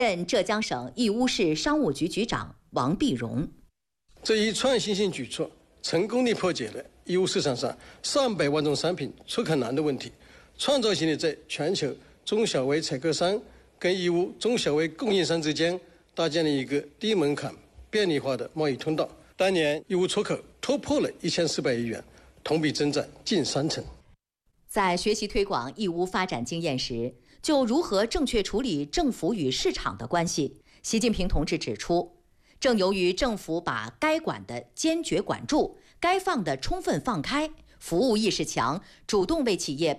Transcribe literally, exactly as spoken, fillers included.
任浙江省义乌市商务局局长王碧荣。 这一创新性举措，成功地破解了义乌市场上上百万种商品出口难的问题，创造性的在全球中小微采购商跟义乌中小微供应商之间搭建了一个低门槛、便利化的贸易通道。当年义乌出口突破了一千四百亿元，同比增长近三成。 在学习推广义乌发展经验时，就如何正确处理政府与市场的关系，习近平同志指出，正由于政府把该管的坚决管住，该放的充分放开，服务意识强，主动为企业